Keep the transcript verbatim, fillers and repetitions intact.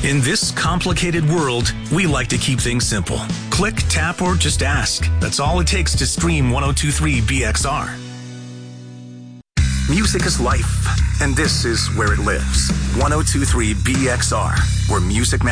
In this complicated world, we like to keep things simple. Click, tap, or just ask. That's all it takes to stream ten twenty-three B X R. Music is life, and this is where it lives. ten twenty-three B X R, where music matters.